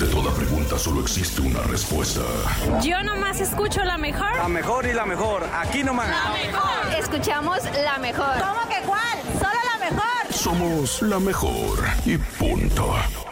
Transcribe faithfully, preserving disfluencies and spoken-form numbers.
toda pregunta solo existe una respuesta. Yo nomás escucho la mejor. La mejor y la mejor, aquí nomás. La mejor. Escuchamos la mejor. ¿Cómo que cuál? Solo la mejor. Somos la mejor y punto.